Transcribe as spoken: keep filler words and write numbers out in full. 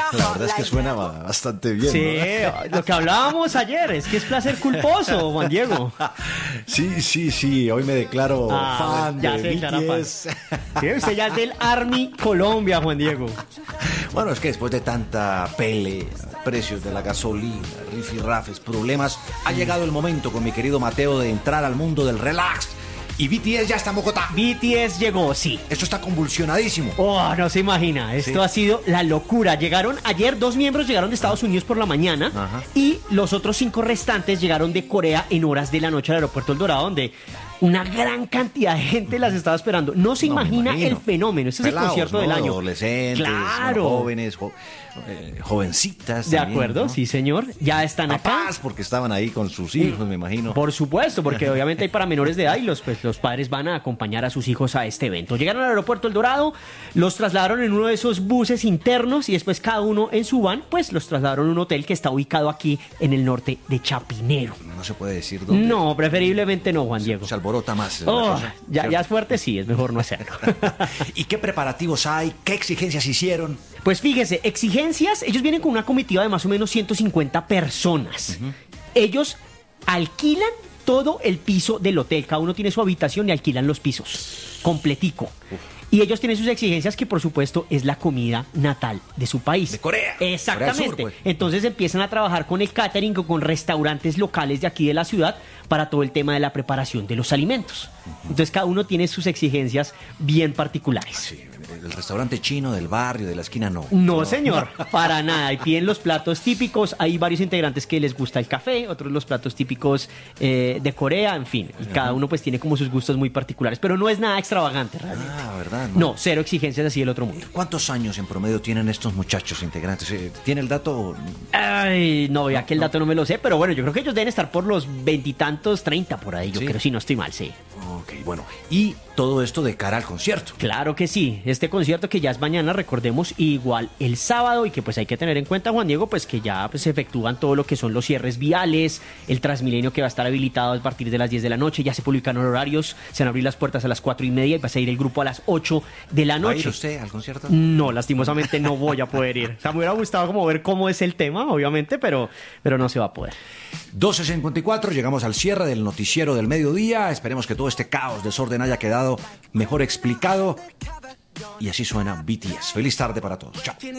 La verdad es que suena bastante bien, Sí, ¿no? lo que hablábamos ayer, es que es placer culposo, Juan Diego. Sí, sí, sí, hoy me declaro Ah, fan ya de se declara B T fan. S. Sí, usted ya es del Army Colombia, Juan Diego. Bueno, es que después de tanta pele, precios de la gasolina, rifirrafes, problemas, ha llegado el momento con mi querido Mateo de entrar al mundo del relax. Y B T S ya está en Bogotá. B T S llegó, sí. Esto está convulsionadísimo. Oh, no se imagina, esto Sí. ha sido la locura. Llegaron ayer, dos miembros llegaron de Estados Unidos por la mañana. Ajá. Y los otros cinco restantes llegaron de Corea en horas de la noche al aeropuerto El Dorado, donde una gran cantidad de gente las estaba esperando. No se No, me imagina imagino. el fenómeno. Este es el Pelados, concierto ¿no? del año. Adolescentes, Claro. bueno, jóvenes, jo- eh, jovencitas. De también, acuerdo, ¿no? sí, señor. Ya están acá. Papás, porque estaban ahí con sus hijos, me imagino. Por supuesto, porque obviamente hay para menores de edad y los, pues, los padres van a acompañar a sus hijos a este evento. Llegaron al aeropuerto El Dorado, los trasladaron en uno de esos buses internos y después cada uno en su van, pues los trasladaron a un hotel que está ubicado aquí en el norte de Chapinero. No se puede decir dónde. No, preferiblemente no, Juan Diego. Se alborota más. la Oh, cosa, ya, ¿cierto? ya es fuerte, sí, es mejor no hacerlo. ¿Y qué preparativos hay? ¿Qué exigencias hicieron? Pues fíjese, exigencias, ellos vienen con una comitiva de más o menos ciento cincuenta personas. Ellos alquilan todo el piso del hotel, cada uno tiene su habitación y alquilan los pisos, completico. Y ellos tienen sus exigencias que por supuesto es la comida natal de su país. De Corea. Exactamente. Corea del Sur, pues. Entonces empiezan a trabajar con el catering o con restaurantes locales de aquí de la ciudad para todo el tema de la preparación de los alimentos. Entonces cada uno tiene sus exigencias bien particulares. Sí, el restaurante chino del barrio, de la esquina, no. No, señor, para nada. Y piden los platos típicos. Hay varios integrantes que les gusta el café, otros los platos típicos eh, de Corea, en fin. Y cada uno pues tiene como sus gustos muy particulares. Pero no es nada extravagante realmente. Ah, ¿verdad? No, cero exigencias así del otro mundo. ¿Cuántos años en promedio tienen estos muchachos integrantes? Eh, ¿Tiene el dato? Ay, no, ya que el dato no me lo sé, pero bueno, yo creo que ellos deben estar por los veintitantos, treinta por ahí. Yo Sí. creo, si no estoy mal, sí. Ok, bueno. Y todo esto de cara al concierto. Claro que sí, este concierto que ya es mañana, recordemos, igual el sábado, y que pues hay que tener en cuenta, Juan Diego, pues que ya pues, se efectúan todo lo que son los cierres viales, el Transmilenio que va a estar habilitado a partir de las diez de la noche, ya se publicaron horarios, se van a abrir las puertas a las cuatro y media y va a salir el grupo a las ocho de la ¿Va a ir noche. usted al concierto? No, lastimosamente no voy a poder ir. O sea, me hubiera gustado como ver cómo es el tema, obviamente, pero, pero no se va a poder. doce cincuenta y cuatro, llegamos al cierre del noticiero del mediodía. Esperemos que todo este caos, desorden haya quedado mejor explicado. Y así suena B T S. Feliz tarde para todos. Chao.